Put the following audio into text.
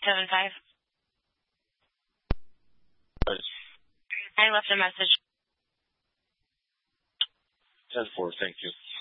875. Right. I left a message. 10-4, thank you.